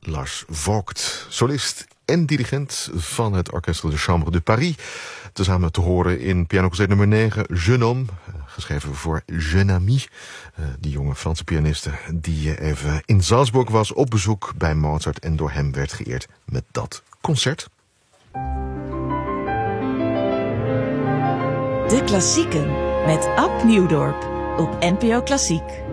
Lars Vogt, solist en dirigent van het Orchestre de Chambre de Paris. Tezamen te horen in pianoconcert nummer 9, Jeune Homme, geschreven voor Jeune Ami. Die jonge Franse pianiste die even in Salzburg was op bezoek bij Mozart en door hem werd geëerd met dat concert. De Klassieken met Ab Nieuwdorp op NPO Klassiek.